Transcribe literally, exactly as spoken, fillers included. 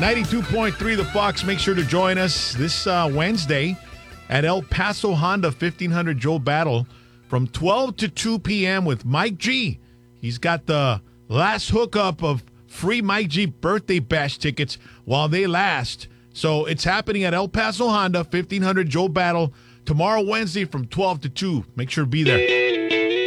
ninety-two point three The Fox. Make sure to join us this uh, Wednesday at El Paso Honda fifteen hundred Joe Battle from twelve to two p.m. with Mike G. He's got the last hookup of free Mike G birthday bash tickets while they last. So it's happening at El Paso Honda fifteen hundred Joe Battle tomorrow, Wednesday from twelve to two. Make sure to be there.